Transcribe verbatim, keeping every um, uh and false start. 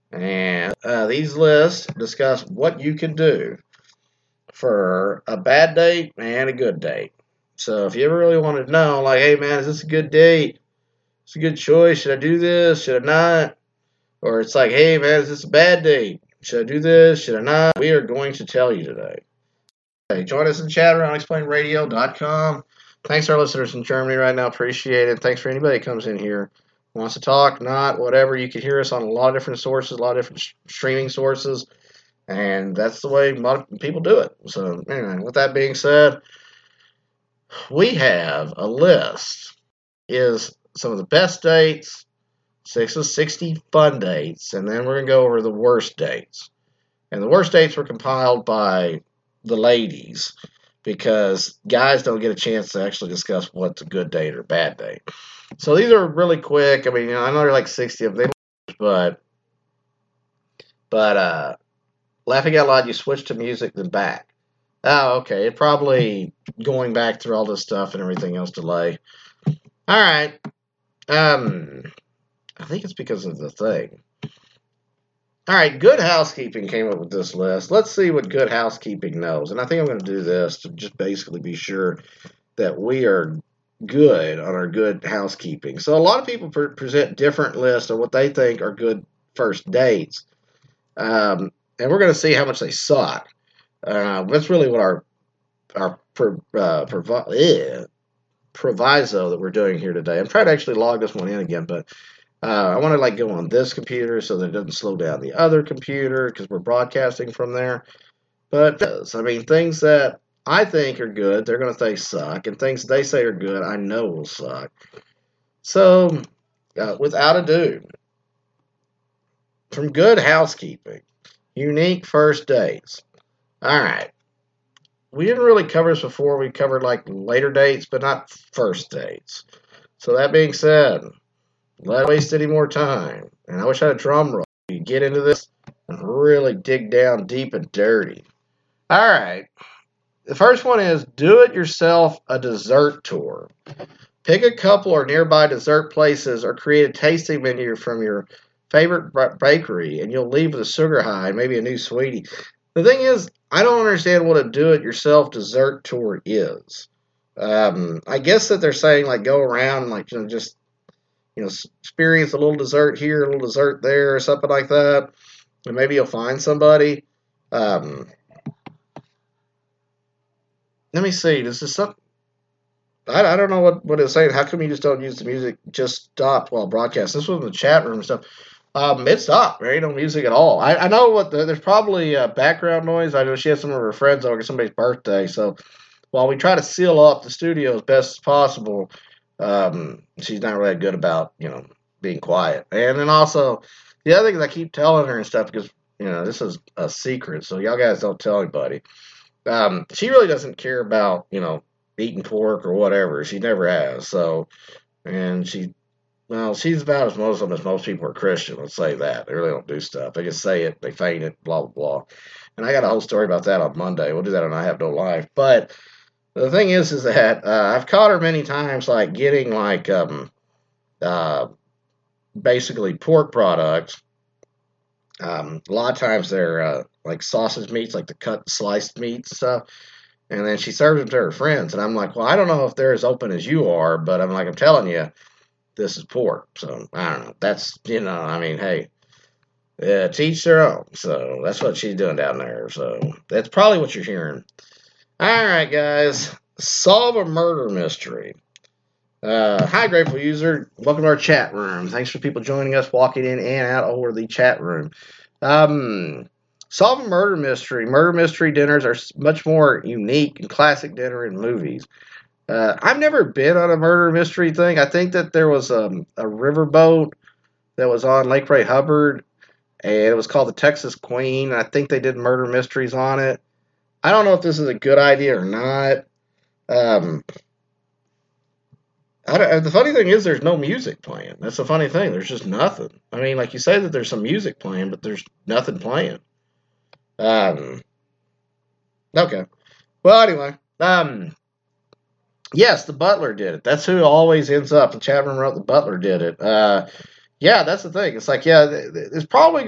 And uh, these lists discuss what you can do for a bad date and a good date. So if you ever really want to know, like, hey man, is this a good date? It's a good choice. Should I do this? Should I not? Or it's like, hey man, is this a bad date? Should I do this? Should I not? We are going to tell you today. Hey, join us in the chat around explain radio dot com. Thanks to our listeners in Germany right now. Appreciate it. Thanks for anybody that comes in here, wants to talk, not, whatever. You can hear us on a lot of different sources, a lot of different sh- streaming sources, and that's the way a lot of people do it. So, anyway, with that being said, we have a list. Is some of the best dates, six of sixty fun dates, and then we're going to go over the worst dates. And the worst dates were compiled by the ladies because guys don't get a chance to actually discuss what's a good date or a bad date. So these are really quick. I mean, you know, I know there are like sixty of them, but but uh, laughing out loud, you switch to music then back. Oh, okay. It probably going back through all this stuff and everything else delay. All right. Um, I think it's because of the thing. All right, Good Housekeeping came up with this list. Let's see what Good Housekeeping knows. And I think I'm going to do this to just basically be sure that we are good on our good housekeeping. So a lot of people pre- present different lists of what they think are good first dates. Um, and we're going to see how much they suck. Uh, that's really what our our pro, uh, provi- eh, proviso that we're doing here today. I'm trying to actually log this one in again, but uh, I want to like go on this computer so that it doesn't slow down the other computer because we're broadcasting from there. But I mean, things that I think are good, they're going to say suck, and things they say are good, I know will suck. So, uh, without ado, from Good Housekeeping, unique first dates. All right. We didn't really cover this before. We covered like later dates, but not first dates. So that being said, let's waste any more time. And I wish I had a drum roll. You get into this and really dig down deep and dirty. All right. The first one is do it yourself a dessert tour. Pick a couple or nearby dessert places or create a tasting menu from your favorite bakery and you'll leave with a sugar high, maybe a new sweetie. The thing is, I don't understand what a do-it-yourself dessert tour is. Um, I guess that they're saying, like, go around, like, you know, just, you know, experience a little dessert here, a little dessert there, or something like that. And maybe you'll find somebody. Um, let me see. This is something. I, I don't know what, what it's saying. How come you just don't use the music just stopped while broadcasting? This was in the chat room and stuff. Um, it stopped. There ain't no music at all. I, I know what the, there's probably uh, background noise. I know she has some of her friends over somebody's birthday. So while we try to seal up the studio as best as possible, um, she's not really good about, you know, being quiet. And then also the other thing is I keep telling her and stuff because, you know, this is a secret. So y'all guys don't tell anybody. Um, she really doesn't care about, you know, eating pork or whatever. She never has. So, and she, well, she's about as Muslim as most people are Christian. Let's say that. They really don't do stuff. They just say it, they feign it, blah, blah, blah. And I got a whole story about that on Monday. We'll do that on I Have No Life. But the thing is, is that uh, I've caught her many times, like, getting, like, um, uh, basically pork products. Um, a lot of times they're, uh, like, sausage meats, like the cut, sliced meats and stuff. And then she serves them to her friends. And I'm like, well, I don't know if they're as open as you are, but I'm like, I'm telling you, this is pork. So, I don't know. That's, you know, I mean, hey, yeah, teach their own. So, that's what she's doing down there. So, that's probably what you're hearing. All right, guys. Solve a murder mystery. Uh, hi, Grateful User. Welcome to our chat room. Thanks for people joining us, walking in and out over the chat room. Um, solve a murder mystery. Murder mystery dinners are much more unique and classic dinner in movies. Uh, I've never been on a murder mystery thing. I think that there was um, a riverboat that was on Lake Ray Hubbard, and it was called the Texas Queen. I think they did murder mysteries on it. I don't know if this is a good idea or not. Um, I the funny thing is there's no music playing. That's the funny thing. There's just nothing. I mean, like you say that there's some music playing, but there's nothing playing. Um, okay. Well, anyway. Um, yes, the butler did it. That's who always ends up. The chat room wrote the butler did it. Uh, yeah, that's the thing. It's like, yeah, it's probably